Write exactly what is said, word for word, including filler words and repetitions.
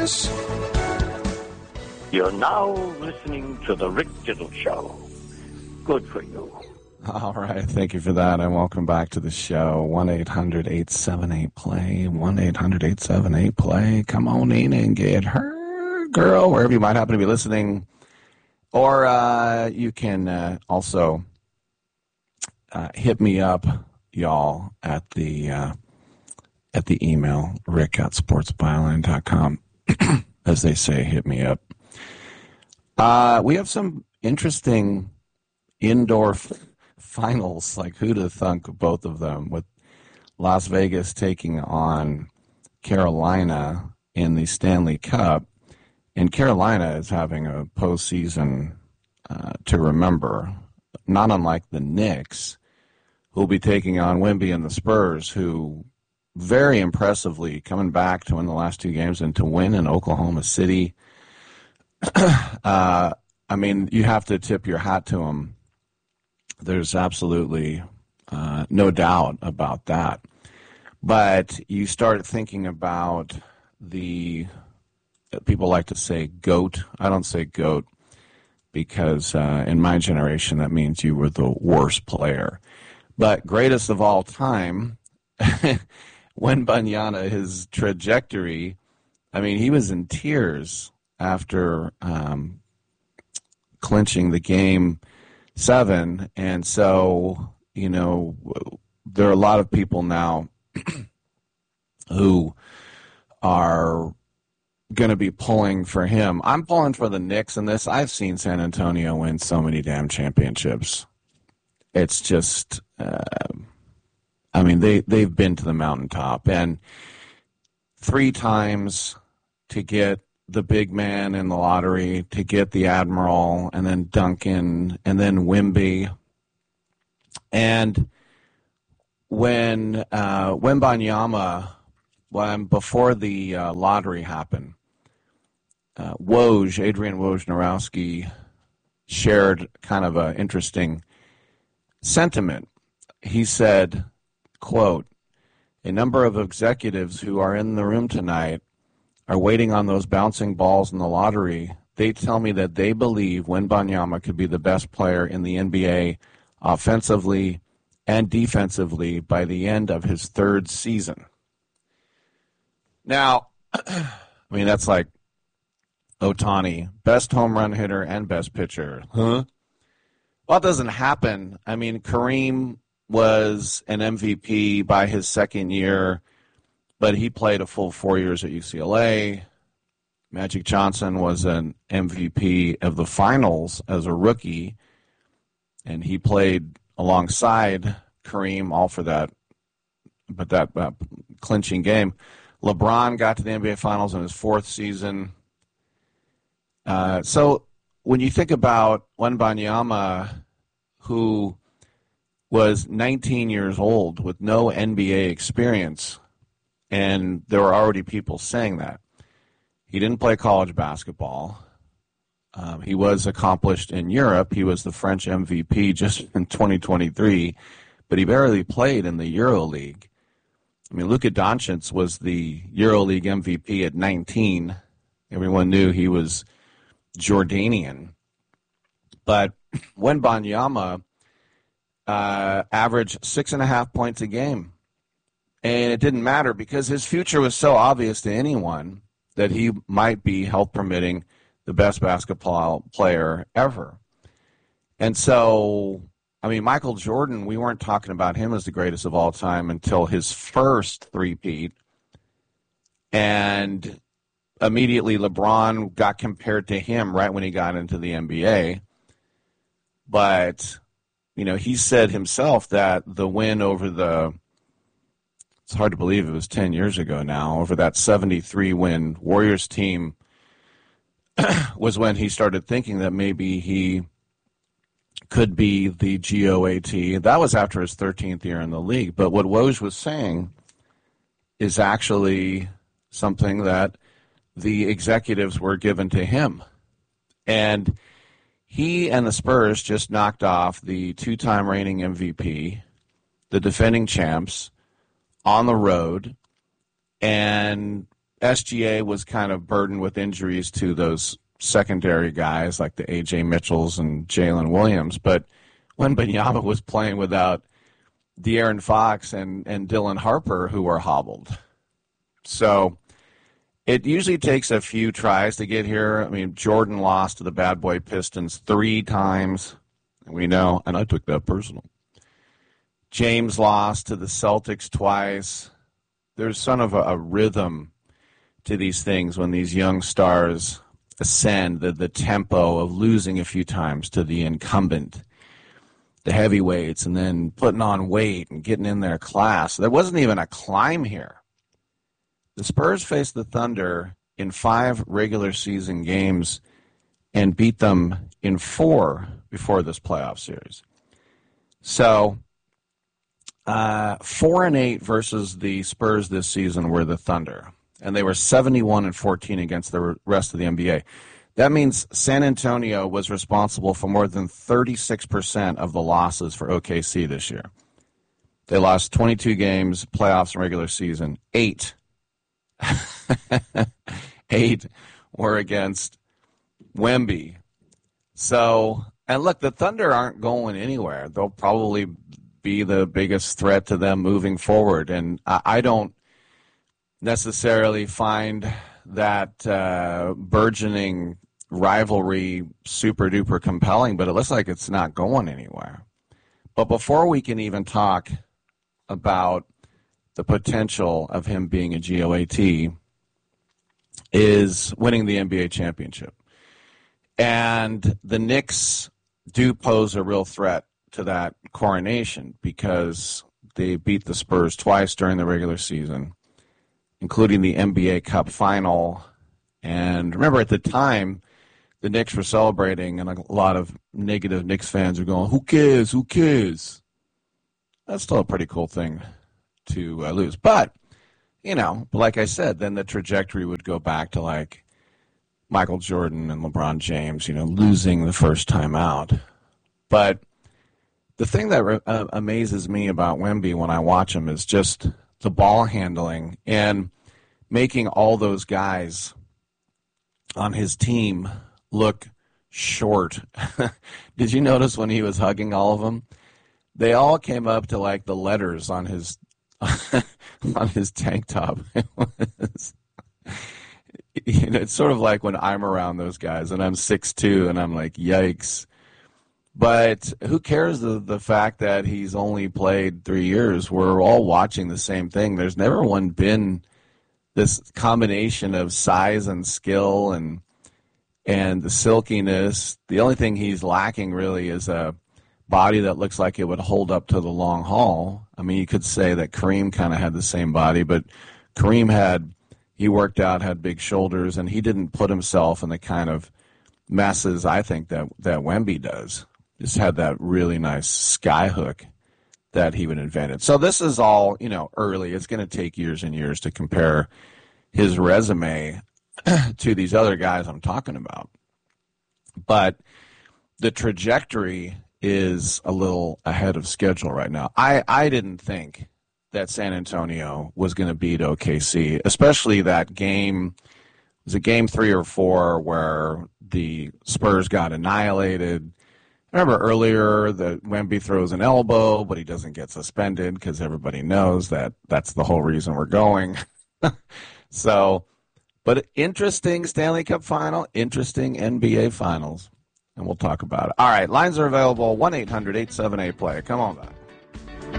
You're now listening to The Rick Tittle Show. Good for you. All right, thank you for that, and welcome back to the show. one eight hundred eight seven eight play, one eight hundred eight seven eight play. Come on in and get her, girl, wherever you might happen to be listening. Or uh, you can uh, also uh, hit me up, y'all, at the uh, at the email, rick at sports byline dot com. As they say, hit me up. Uh, we have some interesting indoor f- finals, like who'd have thunk both of them, with Las Vegas taking on Carolina in the Stanley Cup. And Carolina is having a postseason uh, to remember, not unlike the Knicks, who will be taking on Wemby and the Spurs, who very impressively coming back to win the last two games and to win in Oklahoma City. uh, I mean, you have to tip your hat to them. There's absolutely uh, no doubt about that. But you start thinking about the, people like to say GOAT. I don't say GOAT because uh, in my generation that means you were the worst player. But greatest of all time, Wembanyama, his trajectory, I mean, he was in tears after um, clinching the game seven. And so, you know, there are a lot of people now who are going to be pulling for him. I'm pulling for the Knicks in this. I've seen San Antonio win so many damn championships. It's just, uh, I mean, they, they've been to the mountaintop. And three times to get the big man in the lottery, to get the Admiral, and then Duncan, and then Wemby. And when uh, Wembanyama, when before the uh, lottery happened, uh, Woj, Adrian Wojnarowski, shared kind of an interesting sentiment. He said, quote, "A number of executives who are in the room tonight are waiting on those bouncing balls in the lottery. They tell me that they believe Wembanyama could be the best player in the N B A offensively and defensively by the end of his third season." Now, I mean, that's like Ohtani, best home run hitter and best pitcher. Huh? Well, it doesn't happen. I mean, Kareem was an M V P by his second year, but he played a full four years at U C L A. Magic Johnson was an M V P of the finals as a rookie, and he played alongside Kareem all for that, but that uh, clinching game. LeBron got to the N B A Finals in his fourth season. Uh, so when you think about Wembanyama, who was nineteen years old with no N B A experience, and there were already people saying that. He didn't play college basketball. Um, he was accomplished in Europe. He was the French M V P just in twenty twenty-three, but he barely played in the EuroLeague. I mean, Luka Doncic was the EuroLeague M V P at nineteen. Everyone knew he was Jordanian. But Wembanyama uh, averaged six and a half points a game. And it didn't matter because his future was so obvious to anyone that he might be, health permitting, the best basketball player ever. And so, I mean, Michael Jordan, we weren't talking about him as the greatest of all time until his first three-peat. And immediately LeBron got compared to him right when he got into the N B A. But, you know, he said himself that the win over the, it's hard to believe it was ten years ago now, over that seventy-three win Warriors team was when he started thinking that maybe he could be the G O A T. That was after his thirteenth year in the league. But what Woj was saying is actually something that the executives were given to him. And he and the Spurs just knocked off the two-time reigning M V P, the defending champs, on the road. And S G A was kind of burdened with injuries to those secondary guys like the A J Mitchells and Jalen Williams. But when Wembanyama was playing without De'Aaron Fox and, and Dylan Harper, who were hobbled. So it usually takes a few tries to get here. I mean, Jordan lost to the Bad Boy Pistons three times. We know, and I took that personal. James lost to the Celtics twice. There's sort of a, a rhythm to these things when these young stars ascend, the, the tempo of losing a few times to the incumbent, the heavyweights, and then putting on weight and getting in their class. There wasn't even a climb here. The Spurs faced the Thunder in five regular season games and beat them in four before this playoff series. So uh, four and eight versus the Spurs this season were the Thunder, and they were seventy-one and fourteen against the rest of the N B A. That means San Antonio was responsible for more than thirty-six percent of the losses for O K C this year. They lost twenty-two games, playoffs and regular season. Eight. Eight were against Wemby. So, and look, the Thunder aren't going anywhere. They'll probably be the biggest threat to them moving forward. And I, I don't necessarily find that uh, burgeoning rivalry super duper compelling, but it looks like it's not going anywhere. But before we can even talk about the potential of him being a G O A T, is winning the N B A championship. And the Knicks do pose a real threat to that coronation because they beat the Spurs twice during the regular season, including the N B A Cup final. And remember, at the time, the Knicks were celebrating, and a lot of negative Knicks fans are going, who cares, who cares? That's still a pretty cool thing to uh, lose. But, you know, like I said, then the trajectory would go back to, like, Michael Jordan and LeBron James, you know, losing the first time out. But the thing that re- uh, amazes me about Wemby when I watch him is just the ball handling and making all those guys on his team look short. Did you notice when he was hugging all of them? They all came up to like the letters on his on his tank top. It was, you know, it's sort of like when I'm around those guys and I'm six two and I'm like, yikes. But who cares the, the fact that he's only played three years? We're all watching the same thing. There's never one been this combination of size and skill and and the silkiness. The only thing he's lacking really is a body that looks like it would hold up to the long haul. I mean, you could say that Kareem kind of had the same body, but Kareem had, he worked out, had big shoulders, and he didn't put himself in the kind of messes I think that, that Wemby does. Just had that really nice sky hook that he would invented. So this is all, you know, early. It's going to take years and years to compare his resume to these other guys I'm talking about. But the trajectory is a little ahead of schedule right now. I, I didn't think that San Antonio was going to beat O K C, especially that game. It was a game three or four where the Spurs got annihilated. I remember earlier that Wemby throws an elbow, but he doesn't get suspended because everybody knows that that's the whole reason we're going. So, but interesting Stanley Cup final, interesting N B A finals, and we'll talk about it. All right, lines are available, one eight hundred eight seven eight play. Come on back.